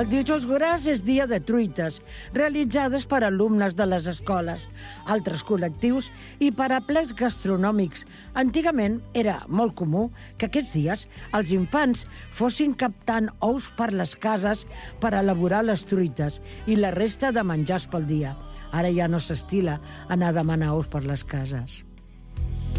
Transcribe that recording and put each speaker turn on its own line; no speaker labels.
El dijous gras és dia de truites, realitzades per alumnes de les escoles, altres col·lectius i per a plecs gastronòmics. Antigament era molt comú que aquests dies els infants fossin captant ous per les cases per elaborar les truites i la resta de menjars pel dia. Ara ja no s'estila anar a demanar ous per les cases.